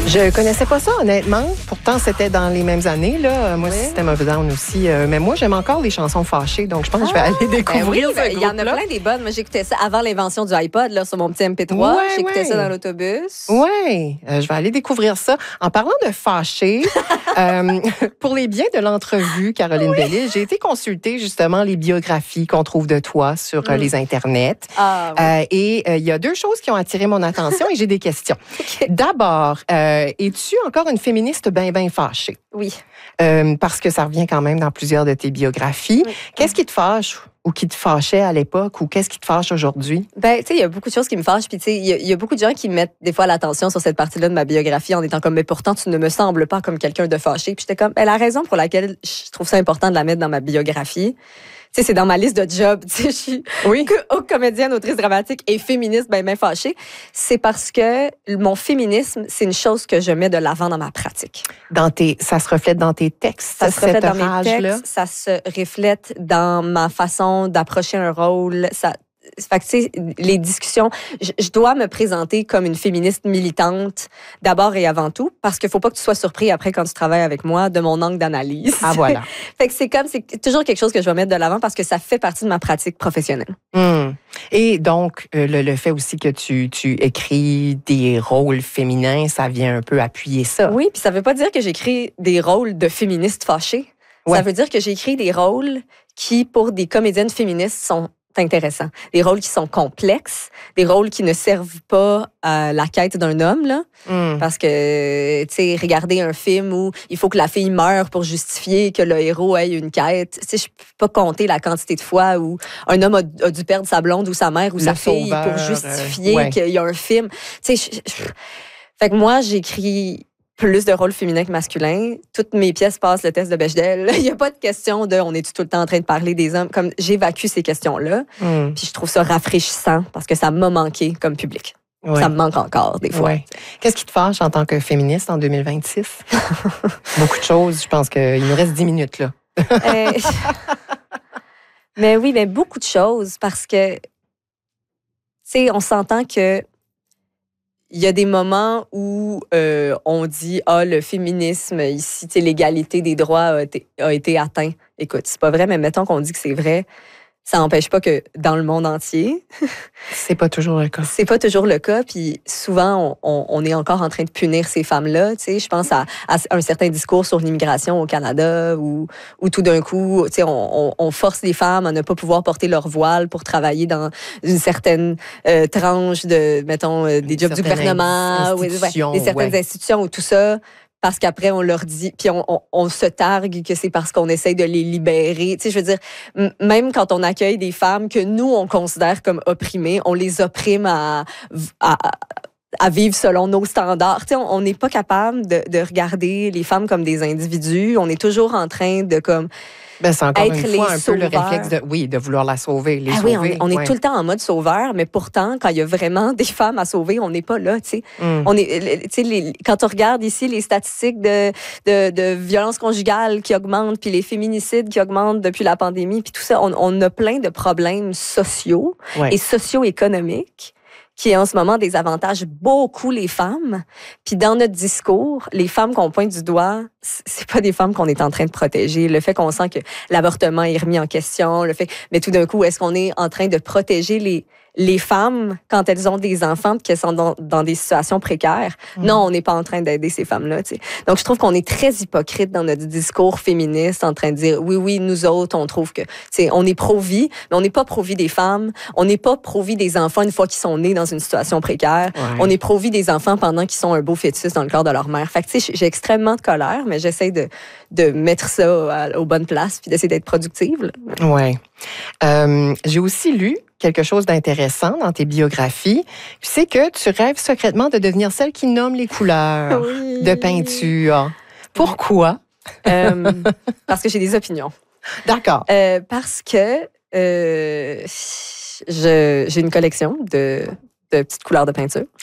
Je connaissais pas ça, honnêtement. Pourtant, c'était dans les mêmes années. Là. Moi, System of a Down aussi. Mais moi, j'aime encore les chansons fâchées. Donc, je pense que je vais aller découvrir ce il y en a plein des bonnes. Moi, j'écoutais ça avant l'invention du iPod là, sur mon petit MP3. J'écoutais ça dans l'autobus. Oui, je vais aller découvrir ça. En parlant de fâchés, pour les biens de l'entrevue, Caroline Bellil, j'ai été consulter justement les biographies qu'on trouve de toi sur les internets. Et il y a deux choses qui ont attiré mon attention et j'ai des questions. Okay. D'abord, es-tu encore une féministe bien fâchée? Oui. Parce que ça revient quand même dans plusieurs de tes biographies. Oui. Qu'est-ce qui te fâche ou qui te fâchait à l'époque ou qu'est-ce qui te fâche aujourd'hui? Ben, tu sais, il y a beaucoup de choses qui me fâchent. Puis, tu sais, il y a beaucoup de gens qui mettent des fois l'attention sur cette partie-là de ma biographie en étant comme, mais pourtant, tu ne me sembles pas comme quelqu'un de fâché. Puis, j'étais comme, la raison pour laquelle je trouve ça important de la mettre dans ma biographie, tu sais, c'est dans ma liste de jobs. Tu sais, je suis comédienne, autrice dramatique et féministe, bien fâchée. C'est parce que mon féminisme, c'est une chose que je mets de l'avant dans ma pratique. Ça se reflète dans tes textes? Ça se reflète dans mes textes, ça se reflète dans ma façon d'approcher un rôle. Fait que, tu sais, les discussions, je dois me présenter comme une féministe militante d'abord et avant tout, parce qu'il faut pas que tu sois surpris après quand tu travailles avec moi de mon angle d'analyse. Ah, voilà. Fait que c'est toujours quelque chose que je vais mettre de l'avant parce que ça fait partie de ma pratique professionnelle. Et donc, le fait aussi que tu écris des rôles féminins, ça vient un peu appuyer ça. Oui, puis ça veut pas dire que j'écris des rôles de féministes fâchées. Ouais. Ça veut dire que j'écris des rôles qui, pour des comédiennes féministes, sont intéressant. Des rôles qui sont complexes, des rôles qui ne servent pas à la quête d'un homme, là. Parce que, tu sais, regarder un film où il faut que la fille meure pour justifier que le héros ait une quête. Tu sais, je peux pas compter la quantité de fois où un homme a dû perdre sa blonde ou sa mère ou sa fille pour justifier qu'il y a un film. Tu sais, fait que moi, j'écris plus de rôles féminins que masculins. Toutes mes pièces passent le test de Bechdel. Il n'y a pas de question de on est tout le temps en train de parler des hommes. Comme j'évacue ces questions-là. Puis je trouve ça rafraîchissant parce que ça m'a manqué comme public. Ouais. Ça me manque encore des fois. Ouais. Qu'est-ce qui te fâche en tant que féministe en 2026? Beaucoup de choses. Je pense qu'il nous reste 10 minutes là. Mais oui, mais beaucoup de choses parce que, tu sais, on s'entend que il y a des moments où on dit le féminisme ici, l'égalité des droits a été atteint. Écoute, c'est pas vrai, mais mettons qu'on dit que c'est vrai, ça n'empêche pas que dans le monde entier, c'est pas toujours le cas. C'est pas toujours le cas, puis souvent on est encore en train de punir ces femmes-là. Tu sais, je pense à un certain discours sur l'immigration au Canada où tout d'un coup, tu sais, on force les femmes à ne pas pouvoir porter leur voile pour travailler dans une certaine tranche de, mettons, des jobs du gouvernement, ou certaines institutions ou tout ça. Parce qu'après, on leur dit, puis on se targue que c'est parce qu'on essaye de les libérer. Tu sais, je veux dire, même quand on accueille des femmes que nous, on considère comme opprimées, on les opprime à vivre selon nos standards. Tu sais, on n'est pas capable de regarder les femmes comme des individus. On est toujours en train de comme c'est encore être une fois un sauveurs. peu le réflexe de vouloir la sauver, les sauver. Oui, on est tout le temps en mode sauveur, mais pourtant, quand il y a vraiment des femmes à sauver, on n'est pas là, tu sais. On est, tu sais, quand on regarde ici les statistiques de violence conjugale qui augmentent, puis les féminicides qui augmentent depuis la pandémie, puis tout ça, on a plein de problèmes sociaux et socio-économiques qui en ce moment désavantage beaucoup les femmes. Puis dans notre discours, les femmes qu'on pointe du doigt, c'est pas des femmes qu'on est en train de protéger. Le fait qu'on sent que l'avortement est remis en question, mais tout d'un coup, est-ce qu'on est en train de protéger les femmes quand elles ont des enfants et qu'elles sont dans des situations précaires? Non, on n'est pas en train d'aider ces femmes-là. T'sais. Donc, je trouve qu'on est très hypocrite dans notre discours féministe en train de dire, oui, nous autres, on trouve que, on est pro-vie, mais on n'est pas pro-vie des femmes. On n'est pas pro-vie des enfants une fois qu'ils sont nés dans une situation précaire. Ouais. On est pro-vie des enfants pendant qu'ils sont un beau fœtus dans le corps de leur mère. Fait que, j'ai extrêmement de colère, mais j'essaie de mettre ça aux bonnes places puis d'essayer d'être productive. Oui. J'ai aussi lu quelque chose d'intéressant dans tes biographies, c'est que tu rêves secrètement de devenir celle qui nomme les couleurs de peinture. Pourquoi? Parce que j'ai des opinions. D'accord. Parce que j'ai une collection de petites couleurs de peinture.